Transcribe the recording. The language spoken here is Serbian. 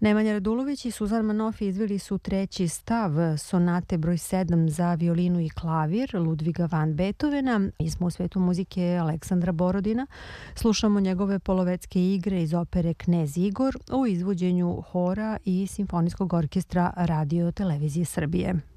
Nemanja Radulović i Suzan Manofi izveli su treći stav sonate broj 7 za violinu i klavir Ludviga van Beethovena. Mi smo u svetu muzike Aleksandra Borodina. Slušamo njegove polovetske igre iz opere Knez Igor u izvođenju hora i simfonijskog orkestra Radio Televizije Srbije.